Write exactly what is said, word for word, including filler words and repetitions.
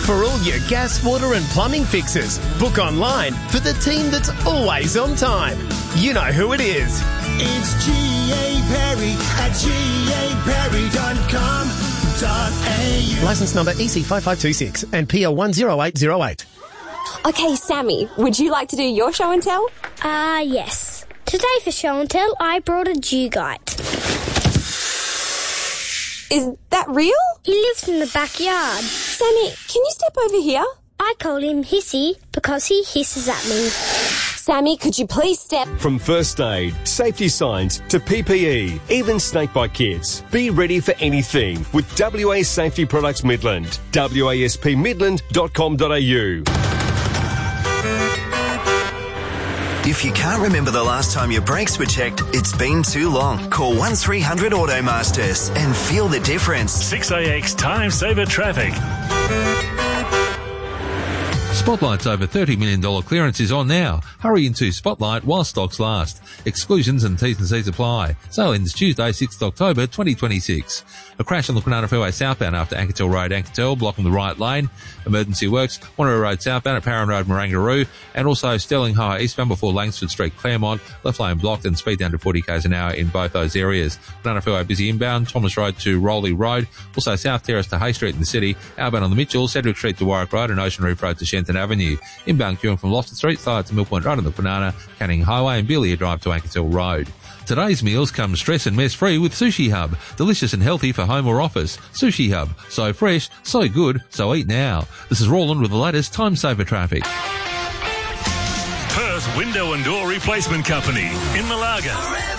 For all your gas, water and plumbing fixes, book online for the team that's always on time. You know who it is. It's G A Perry at G A Perry dot com dot A U. Licence number E C five five two six and P L one zero eight zero eight. Okay, Sammy, would you like to do your show and tell? Ah, uh, yes. Today for show and tell, I brought a dugite. Is that real? He lives in the backyard. Sammy, can you step over here? I call him Hissy because he hisses at me. Sammy, could you please step... From first aid, safety signs to P P E, even snakebite kits. Be ready for anything with W A Safety Products Midland. W A S P midland dot com dot A U. If you can't remember the last time your brakes were checked, it's been too long. Call one three hundred Automasters and feel the difference. six A X Time Saver Traffic. Spotlight's over thirty million dollars clearance is on now. Hurry into Spotlight while stocks last. Exclusions and T's and C's apply. Sale ends Tuesday, sixth of October, twenty twenty-six. A crash on the Kwinana Fairway southbound after Anketel Road, Anketel, blocking the right lane. Emergency works, Wanneroo Road southbound at Parran Road, Marangaroo, and also Sterling High eastbound before Langsford Street, Claremont. Left lane blocked and speed down to forty k's an hour in both those areas. Kwinana Fairway busy inbound, Thomas Road to Rowley Road. Also South Terrace to Hay Street in the city. Outbound on the Mitchell, Cedric Street to Warwick Road and Ocean Reef Road to Shenton Avenue. Inbound queuing from Lofton Street, side to Mill Point Road on the Kwinana, Canning Highway and Belia Drive to Anketel Road. Today's meals come stress and mess free with Sushi Hub. Delicious and healthy for home or office. Sushi Hub. So fresh, so good, so eat now. This is Roland with the latest Time Saver traffic. Perth Window and Door Replacement Company in Malaga.